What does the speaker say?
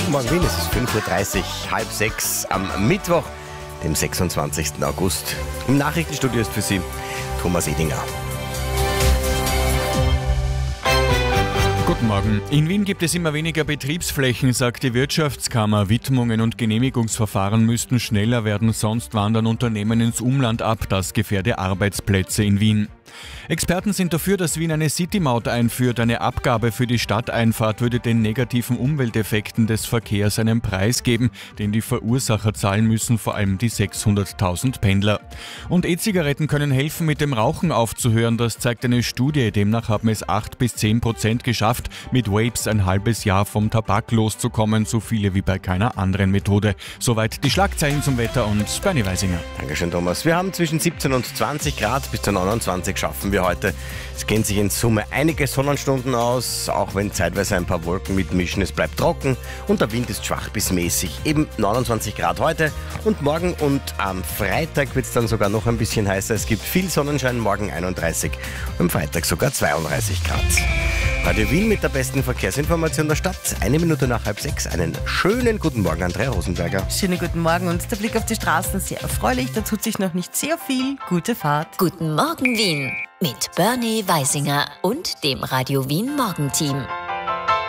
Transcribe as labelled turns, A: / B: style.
A: Morgen Wien, es ist 5:30 Uhr, halb sechs am Mittwoch, dem 26. August. Im Nachrichtenstudio ist für Sie Thomas Edinger.
B: Guten Morgen. In Wien gibt es immer weniger Betriebsflächen, sagt die Wirtschaftskammer. Widmungen und Genehmigungsverfahren müssten schneller werden, sonst wandern Unternehmen ins Umland ab. Das gefährde Arbeitsplätze in Wien. Experten sind dafür, dass Wien eine City-Maut einführt. Eine Abgabe für die Stadteinfahrt würde den negativen Umwelteffekten des Verkehrs einen Preis geben, den die Verursacher zahlen müssen, vor allem die 600.000 Pendler. Und E-Zigaretten können helfen, mit dem Rauchen aufzuhören. Das zeigt eine Studie. Demnach haben es 8-10% geschafft, mit Vapes ein halbes Jahr vom Tabak loszukommen, so viele wie bei keiner anderen Methode. Soweit die Schlagzeilen zum Wetter und Bernie Weisinger.
A: Dankeschön, Thomas. Wir haben zwischen 17 und 20 Grad, bis zu 29 schaffen wir heute. Es gehen sich in Summe einige Sonnenstunden aus, auch wenn zeitweise ein paar Wolken mitmischen. Es bleibt trocken und der Wind ist schwach bis mäßig. Eben 29 Grad heute und morgen und am Freitag wird es dann sogar noch ein bisschen heißer. Es gibt viel Sonnenschein, morgen 31, am Freitag sogar 32 Grad. Radio Wien mit der besten Verkehrsinformation der Stadt. 1 Minute nach halb sechs. Einen schönen guten Morgen, Andrea Rosenberger.
C: Schönen guten Morgen und der Blick auf die Straßen sehr erfreulich. Da tut sich noch nicht sehr viel. Gute Fahrt.
D: Guten Morgen Wien mit Bernie Weisinger und dem Radio Wien Morgenteam.